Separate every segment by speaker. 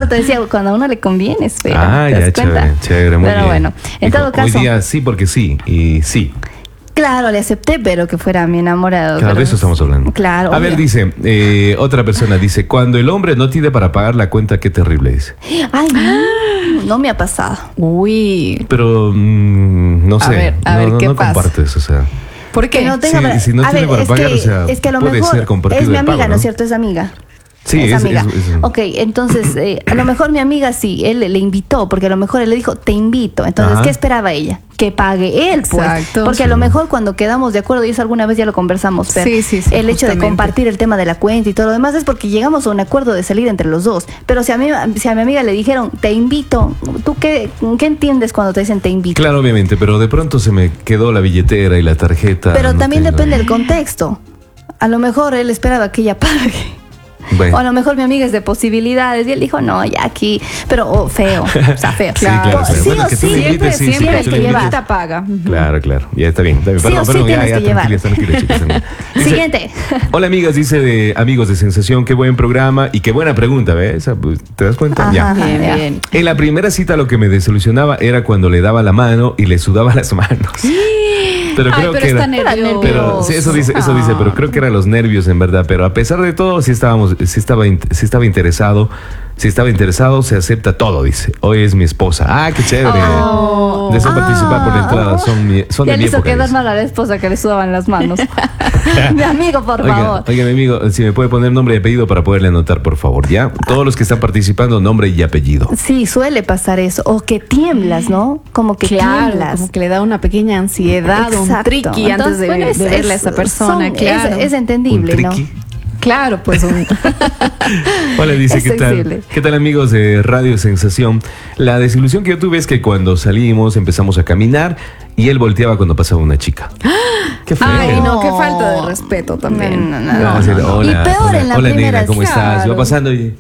Speaker 1: te decía, cuando a uno le conviene, espera.
Speaker 2: Ah, ya, chévere, chévere, muy bien.
Speaker 1: Pero bueno, en todo caso.
Speaker 2: Hoy día sí porque sí, y sí.
Speaker 1: Claro, le acepté, pero que fuera mi enamorado.
Speaker 2: Claro, de eso estamos hablando.
Speaker 1: Claro.
Speaker 2: A ver, dice, otra persona dice, cuando el hombre no tiene para pagar la cuenta, qué terrible, dice.
Speaker 1: Ay, no me ha pasado.
Speaker 3: Uy.
Speaker 2: Pero, no sé,
Speaker 3: a ver, ¿qué
Speaker 2: no
Speaker 3: pasa?
Speaker 2: compartes, o sea.
Speaker 3: ¿Por qué?
Speaker 1: Que no tenga
Speaker 2: si no tiene para pagar,
Speaker 1: que,
Speaker 2: o sea,
Speaker 1: es que a lo
Speaker 2: puede
Speaker 1: mejor
Speaker 2: ser compartido
Speaker 1: es mi
Speaker 2: el
Speaker 1: amiga,
Speaker 2: pago,
Speaker 1: ¿no es cierto? Es amiga.
Speaker 2: Sí,
Speaker 1: es amiga.
Speaker 2: es-
Speaker 1: Ok, entonces, a lo mejor mi amiga sí, él le invitó, porque a lo mejor él le dijo, te invito. Entonces,
Speaker 2: Ajá.
Speaker 1: ¿qué esperaba ella? Que pague él, pues.
Speaker 3: Exacto.
Speaker 1: Porque a lo mejor cuando quedamos de acuerdo, y eso alguna vez ya lo conversamos, pero
Speaker 3: Sí,
Speaker 1: el hecho de
Speaker 3: justamente.
Speaker 1: compartir el tema de la cuenta y todo lo demás es porque llegamos a un acuerdo de salir entre los dos. Pero si a mi amiga le dijeron, te invito, ¿tú qué entiendes cuando te dicen te invito?
Speaker 2: Claro, obviamente, pero de pronto se me quedó la billetera y la tarjeta.
Speaker 1: Pero
Speaker 2: no
Speaker 1: también
Speaker 2: tengo-
Speaker 1: depende del contexto. A lo mejor él esperaba que ella pague.
Speaker 2: Bueno.
Speaker 1: O a lo mejor mi amiga es de posibilidades y él dijo, no, ya aquí, pero feo, o sea, feo.
Speaker 2: Sí, claro,
Speaker 1: Sí,
Speaker 2: bueno,
Speaker 1: o
Speaker 2: que tú
Speaker 1: sí,
Speaker 2: le invites, sí,
Speaker 1: siempre
Speaker 2: que
Speaker 1: hay
Speaker 2: tú
Speaker 1: que
Speaker 2: le
Speaker 1: llevar.
Speaker 2: invites.
Speaker 3: Paga.
Speaker 2: Claro, claro. Ya está bien, está bien.
Speaker 1: Sí
Speaker 2: Perdón,
Speaker 1: o sí
Speaker 2: perdón,
Speaker 1: tienes que llevar.
Speaker 2: tranquila, chicos. Dice,
Speaker 1: Siguiente.
Speaker 2: hola amigas, dice de amigos de Sensación, qué buen programa y qué buena pregunta, ¿ves? ¿Te das cuenta?
Speaker 1: Ajá.
Speaker 2: Ya.
Speaker 3: Bien,
Speaker 1: Ya.
Speaker 3: bien.
Speaker 2: En la primera cita lo que me desilusionaba era cuando le daba la mano y le sudaba las manos. Pero
Speaker 3: Ay,
Speaker 2: creo
Speaker 3: pero
Speaker 2: que
Speaker 3: está
Speaker 2: era,
Speaker 3: nervioso.
Speaker 2: pero sí, eso dice, pero creo que eran los nervios en verdad. Pero a pesar de todo, sí estaba interesado. Si estaba interesado, se acepta todo, dice. Hoy es mi esposa. Ah, qué chévere.
Speaker 3: Oh.
Speaker 2: Deseo participar por la entrada. Son
Speaker 1: Ya
Speaker 2: de
Speaker 1: le
Speaker 2: mi
Speaker 1: hizo
Speaker 2: época.
Speaker 1: quedar
Speaker 2: dice.
Speaker 1: mal a la esposa que le sudaban las manos. Mi amigo, por favor.
Speaker 2: Oiga, mi amigo, si me puede poner nombre y apellido para poderle anotar, por favor, ¿ya? Todos los que están participando, nombre y apellido.
Speaker 1: Sí, suele pasar eso. O que tiemblas, ¿no? Como que
Speaker 3: Claro,
Speaker 1: tiemblas.
Speaker 3: como que le da una pequeña ansiedad, un
Speaker 1: Exacto.
Speaker 3: triqui antes
Speaker 1: Entonces,
Speaker 3: de,
Speaker 1: bueno,
Speaker 3: de verle a esa persona,
Speaker 1: son-
Speaker 3: claro.
Speaker 1: es entendible,
Speaker 2: Un
Speaker 1: ¿no?
Speaker 2: triqui.
Speaker 3: Claro, pues
Speaker 2: Hola, dice,
Speaker 1: Es
Speaker 2: ¿qué tal?
Speaker 1: sensible.
Speaker 2: ¿Qué tal, amigos de Radio Sensación? La desilusión que yo tuve es que cuando salimos empezamos a caminar y él volteaba cuando pasaba una chica. ¡Qué feo!
Speaker 3: Ay, no, qué falta de respeto también.
Speaker 1: No,
Speaker 2: Va a decir, hola,
Speaker 1: y peor
Speaker 2: hola,
Speaker 1: en la
Speaker 2: hola,
Speaker 1: primera
Speaker 2: nena, ¿cómo estás?
Speaker 3: claro.
Speaker 2: Va pasando y...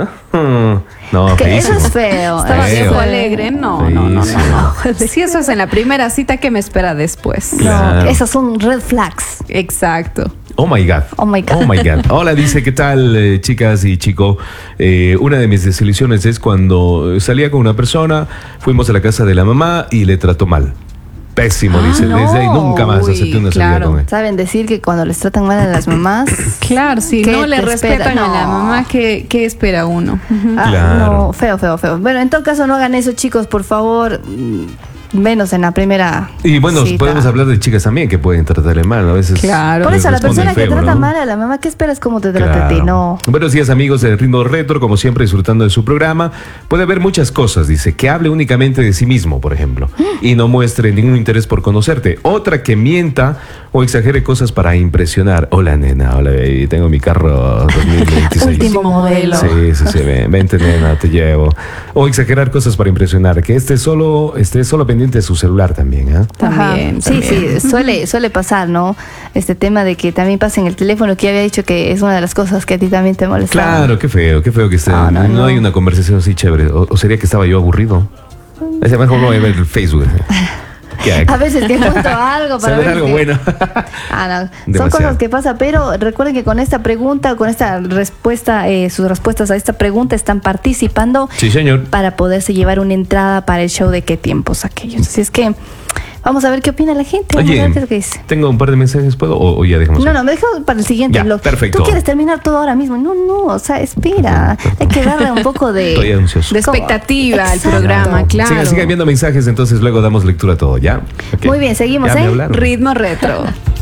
Speaker 2: ah, no,
Speaker 1: Que eso
Speaker 2: feísimo.
Speaker 1: es feo.
Speaker 3: Estaba
Speaker 2: Feo.
Speaker 3: viejo alegre. No, no, no,
Speaker 2: Feísimo.
Speaker 3: no. Si eso es en la primera cita, ¿qué me espera después?
Speaker 2: Claro.
Speaker 1: No, esas son red flags.
Speaker 3: Exacto.
Speaker 2: Oh my God.
Speaker 1: Oh my God.
Speaker 2: Oh my God. Hola, dice, ¿qué tal, chicas y chico? Una de mis desilusiones es cuando salía con una persona, fuimos a la casa de la mamá y le trató mal. Pésimo, dice.
Speaker 1: no.
Speaker 2: Desde ahí nunca más
Speaker 3: Uy,
Speaker 2: acepté una salida
Speaker 3: claro.
Speaker 2: con él.
Speaker 1: Saben decir que cuando les tratan mal a las mamás.
Speaker 3: Claro, si
Speaker 1: ¿Qué
Speaker 3: no le
Speaker 1: te
Speaker 3: respetan
Speaker 1: espera?
Speaker 3: a la
Speaker 1: No.
Speaker 3: mamá, ¿qué espera uno?
Speaker 2: Claro.
Speaker 1: No, feo, feo, feo. Bueno, en todo caso, no hagan eso, chicos, por favor. Menos en la primera.
Speaker 2: Y bueno,
Speaker 1: cita.
Speaker 2: podemos hablar de chicas también que pueden tratarle mal. A veces.
Speaker 3: Claro.
Speaker 1: Por eso, a la
Speaker 2: les responden
Speaker 1: persona que
Speaker 2: feo,
Speaker 1: trata
Speaker 2: ¿no?
Speaker 1: mal a la mamá, ¿qué esperas cómo te trata a ti?
Speaker 2: Claro.
Speaker 1: No.
Speaker 2: Buenos días, amigos de Ritmo Retro, como siempre disfrutando de su programa. Puede haber muchas cosas, dice, que hable únicamente de sí mismo, por ejemplo, y no muestre ningún interés por conocerte. Otra que mienta o exagere cosas para impresionar. Hola, nena, hola, baby, tengo mi carro 2026.
Speaker 1: Último modelo.
Speaker 2: Sí, vente, nena, te llevo. O exagerar cosas para impresionar, que esté solo pendiente de su celular también, ¿eh?
Speaker 3: También,
Speaker 1: Sí,
Speaker 3: también.
Speaker 1: sí, suele pasar, ¿no? Este tema de que también pasa en el teléfono, que ya había dicho que es una de las cosas que a ti también te molesta.
Speaker 2: Claro, qué feo que esté.
Speaker 1: No, no,
Speaker 2: No
Speaker 1: no.
Speaker 2: hay una conversación así chévere. O sería que estaba yo aburrido. Ese mejor no voy a ver el Facebook. ¿Qué hay?
Speaker 1: A veces que cuento algo para
Speaker 2: Saber
Speaker 1: ver
Speaker 2: algo
Speaker 1: si-
Speaker 2: bueno.
Speaker 1: Ah, no. Son
Speaker 2: Demasiado.
Speaker 1: cosas que pasan, pero recuerden que con esta pregunta, con esta respuesta, sus respuestas a esta pregunta están participando
Speaker 2: Sí, señor.
Speaker 1: para poderse llevar una entrada para el show de qué tiempos aquellos. Así es que vamos a ver qué opina la gente. Vamos a
Speaker 2: Oye,
Speaker 1: ver qué es lo que dice.
Speaker 2: tengo un par de mensajes, ¿puedo? ¿O ya dejamos?
Speaker 1: No, me dejamos para el siguiente
Speaker 2: Ya,
Speaker 1: blog.
Speaker 2: perfecto.
Speaker 1: Tú quieres terminar todo ahora mismo. No, o sea, espera. Hay que darle un poco
Speaker 2: Estoy
Speaker 1: de...
Speaker 2: ansioso.
Speaker 3: De expectativa al
Speaker 1: Exacto.
Speaker 3: programa, claro.
Speaker 2: Sigan viendo mensajes, entonces luego damos lectura a todo, ¿ya? Ok.
Speaker 1: Muy bien, seguimos,
Speaker 2: Ya me
Speaker 1: ¿eh?
Speaker 2: hablaron.
Speaker 3: Ritmo retro.